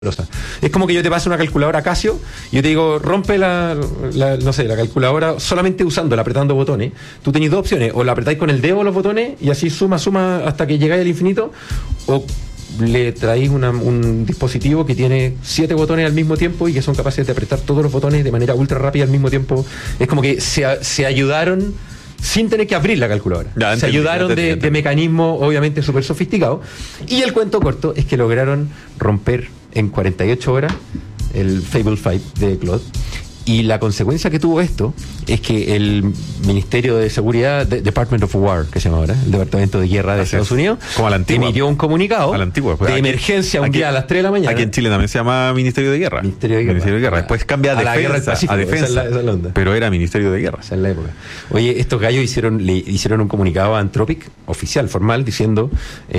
Es como que yo te paso una calculadora Casio y yo te digo, rompe la calculadora solamente usándola, apretando botones. Tú tenés dos opciones, o la apretáis con el dedo los botones y así suma hasta que llegáis al infinito, o le traéis un dispositivo que tiene 7 botones al mismo tiempo y que son capaces de apretar todos los botones de manera ultra rápida al mismo tiempo. Es como que se ayudaron sin tener que abrir la calculadora. Se ayudaron de mecanismos obviamente súper sofisticados. Y el cuento corto es que lograron romper en 48 horas el Fable 5 de Claude. Y la consecuencia que tuvo esto es que el Ministerio de Seguridad, Department of War, que se llama ahora, el Departamento de Guerra de Estados Unidos, como a la antigua, emitió un comunicado de emergencia un día a las 3 de la mañana. Aquí en Chile también se llama Ministerio de Guerra. Ministerio de Guerra. Después cambia a defensa. A defensa. Esa es la onda. Pero era Ministerio de Guerra. Esa es la época. Oye, estos gallos le hicieron un comunicado a Anthropic, oficial, formal, diciendo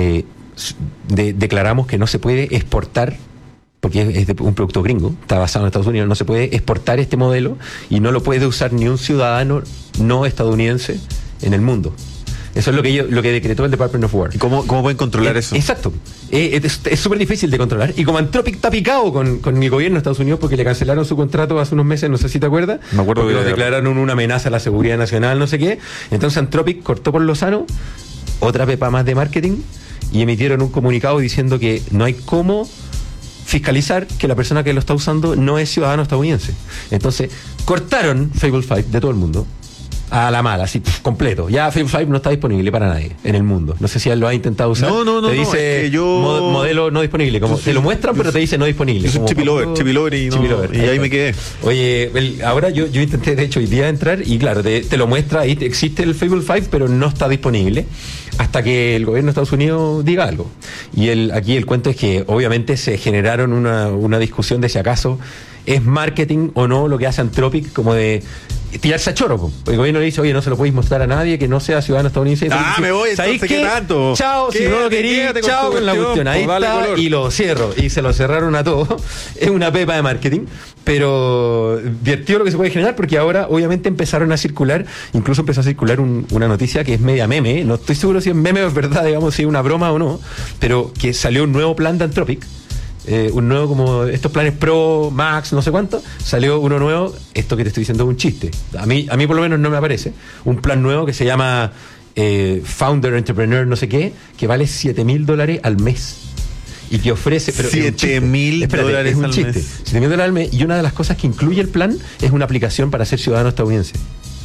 declaramos que no se puede exportar, porque es un producto gringo, está basado en Estados Unidos, no se puede exportar este modelo y no lo puede usar ni un ciudadano no estadounidense en el mundo. Eso es lo que decretó el Department of War. ¿Y cómo pueden controlar eso? Exacto. Es súper difícil de controlar. Y como Anthropic está picado con el gobierno de Estados Unidos porque le cancelaron su contrato hace unos meses, no sé si te acuerdas. Me acuerdo porque lo declararon una amenaza a la seguridad nacional, no sé qué. Entonces Anthropic cortó por lo sano, otra pepa más de marketing, y emitieron un comunicado diciendo que no hay cómo fiscalizar que la persona que lo está usando no es ciudadano estadounidense. Entonces, cortaron Fable 5 de todo el mundo a la mala, así, completo. Ya Fable 5 no está disponible para nadie en el mundo. No sé si él lo ha intentado usar. No. Te dice modelo no disponible. Como te lo muestran, pero te dice no disponible. Yo soy Chippy Lover y ahí me quedé. Oye, ahora yo intenté, de hecho, hoy día entrar y claro, te lo muestra, ahí existe el Fable 5, pero no está disponible hasta que el gobierno de Estados Unidos diga algo. Y aquí el cuento es que obviamente se generaron una discusión de si acaso es marketing o no lo que hace Anthropic, como de tirarse a choro. El gobierno le dice, oye, no se lo podéis mostrar a nadie que no sea ciudadano estadounidense. Me voy, entonces, ¿qué tanto? Chao, si no lo queréis, chao con la cuestión. Ahí está, y lo cierro. Y se lo cerraron a todos. Es una pepa de marketing, pero divertido lo que se puede generar, porque ahora obviamente empezaron a circular, incluso empezó a circular una noticia que es media meme, no estoy seguro si es meme o es verdad, digamos, si es una broma o no, pero que salió un nuevo plan de Anthropic. Un nuevo, como estos planes Pro, Max, no sé cuánto, salió uno nuevo. Esto que te estoy diciendo es un chiste, a mí por lo menos no me aparece un plan nuevo que se llama Founder Entrepreneur no sé qué, que vale $7,000 al mes y que ofrece, pero $7,000 es un al chiste, mes. $7,000 al mes, y una de las cosas que incluye el plan es una aplicación para ser ciudadano estadounidense.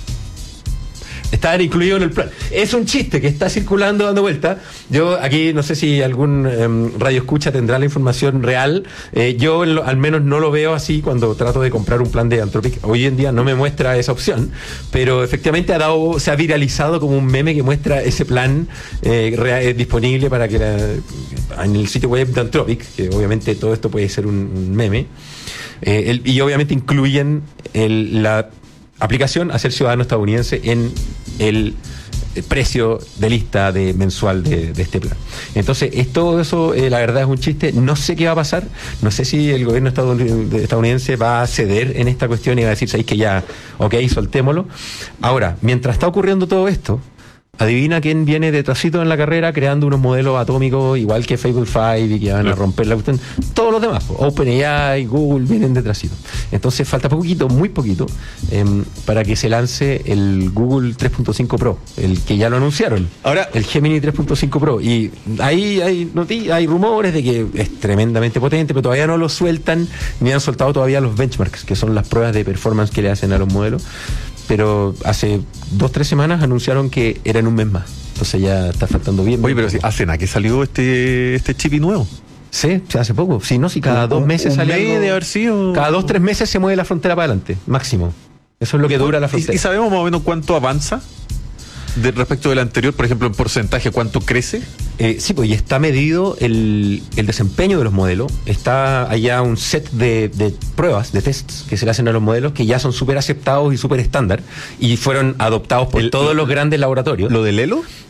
Está incluido en el plan. Es un chiste que está circulando, dando vuelta. Yo aquí no sé si algún radio escucha tendrá la información real. Yo al menos no lo veo así cuando trato de comprar un plan de Anthropic. Hoy en día no me muestra esa opción, pero efectivamente se ha viralizado como un meme que muestra ese plan disponible para que en el sitio web de Anthropic, que obviamente todo esto puede ser un meme, y obviamente incluyen la aplicación a ser ciudadano estadounidense en el precio de lista mensual de este plan. Entonces, todo eso, la verdad es un chiste. No sé qué va a pasar. No sé si el gobierno estadounidense va a ceder en esta cuestión y va a decir, ¿sabéis que ya, ok, soltémoslo? Ahora, mientras está ocurriendo todo esto, adivina quién viene detrásito en la carrera creando unos modelos atómicos igual que Fable 5 y que van a romper la cuestión. Todos los demás, OpenAI, Google, vienen detrásito. Entonces falta poquito, muy poquito, para que se lance el Google 3.5 Pro, el que ya lo anunciaron. Ahora, el Gemini 3.5 Pro. Y ahí hay rumores de que es tremendamente potente, pero todavía no lo sueltan, ni han soltado todavía los benchmarks, que son las pruebas de performance que le hacen a los modelos. Pero hace 2-3 semanas anunciaron que era en un mes más. Entonces ya está faltando bien. Oye, pero si hace nada que salió este chipi nuevo. Sí, hace poco. Sí, no, si cada 2 meses sale algo, de haber sido. Cada 2-3 meses se mueve la frontera para adelante, máximo. Eso es lo que dura la frontera. ¿Y sabemos más o menos cuánto avanza respecto del anterior? Por ejemplo, en porcentaje, ¿cuánto crece? Sí, pues y está medido el desempeño de los modelos. Está allá un set de pruebas, de tests que se le hacen a los modelos que ya son súper aceptados y súper estándar y fueron adoptados por todos los grandes laboratorios. ¿Lo del Elo?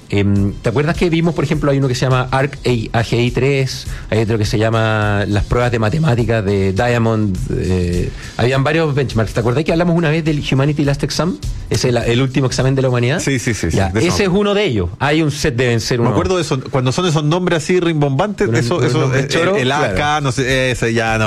¿te acuerdas que vimos, por ejemplo, hay uno que se llama AGI 3, hay otro que se llama las pruebas de matemáticas de Diamond, habían varios benchmarks. ¿Te acordás que hablamos una vez del Humanity Last Exam? Es el último examen de la humanidad. Sí. Ya, ese es uno de ellos. Hay un set, deben ser uno. Me acuerdo de eso, cuando son esos nombres así rimbombantes, Unos eso nombres choros, el AK, claro. no sé, ese ya no.